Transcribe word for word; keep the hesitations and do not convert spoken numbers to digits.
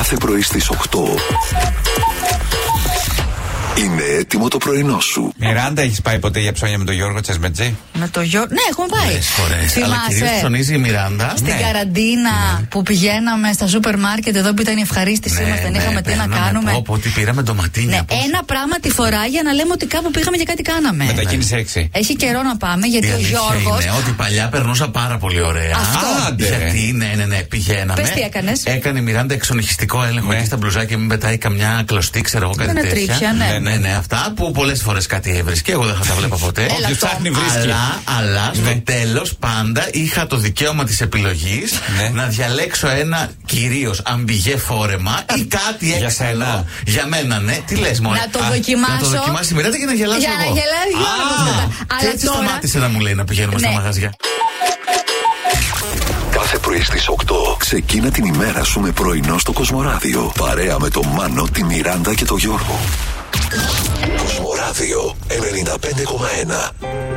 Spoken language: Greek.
Κάθε πρωί στις οκτώ. Είναι έτοιμο το πρωινό σου. Μιράντα, έχεις πάει ποτέ για ψώνια με τον Γιώργο Τσεσμετζή? Με τον Γιώργο. Ναι, έχουμε πάει. Πολλές φορές. Αλλά κυρίως ψωνίζει η Μιράντα. Στην ναι. καραντίνα ναι. που πηγαίναμε στα σούπερ μάρκετ εδώ που ήταν η ευχαρίστησή ναι, μας, δεν ναι, είχαμε τι να κάνουμε. Πω, πω, ότι πήραμε ντοματίνια. Ναι, πώς... ένα πράγμα τη φορά για να λέμε ότι κάπου πήγαμε και κάτι κάναμε. Μετακίνησε έξι. Έχει καιρό να πάμε γιατί η ο Γιώργος. Είναι ότι παλιά περνούσα πάρα πολύ ωραία. Αυτό. Άντε. Γιατί, ναι, ναι, ναι, πηγαίναμε. Πες τι έκανες. Έκανε η Μιράντα εξονυχιστικό έλεγχο Ναι. εκεί στα μπλουζάκια, μην πετάει καμιά κλωστή, ξέρω εγώ κάτι Ένα τέτοια. τρίψια, ναι. ναι, ναι, ναι, αυτά που πολλές φορές κάτι έβρισκε. Εγώ δεν θα τα βλέπα ποτέ. Έλα, Όποιος το. ψάχνει βρίσκει. Αλλά, αλλά στο Ναι. τέλος πάντα είχα το δικαίωμα της επιλογής Ναι. να διαλέξω ένα κυρίως αμπιγέ φόρεμα ή κάτι Για έξαλλο. σένα. Για μένα, ναι. Τι λες, μωρέ. Να το Α, δοκιμάσω. Να το δοκιμάσει η Μιράντα και να γελάσω Για εγώ. να γελάει ο Γιώργος Α, μετά. Και Αλλά έτσι τώρα- σταμάτησε να μου λέει να πηγαίνουμε στα Ναι. μαγαζιά. Κάθε πρωί στις οκτώ. Ξεκίνα την ημέρα σου με πρωινό στο Κοσμοράδιο. Παρέα με τον Μάνο, τη Μιράντα και τον Γιώργο. Κοσμοράδιο ενενήντα πέντε κόμμα ένα.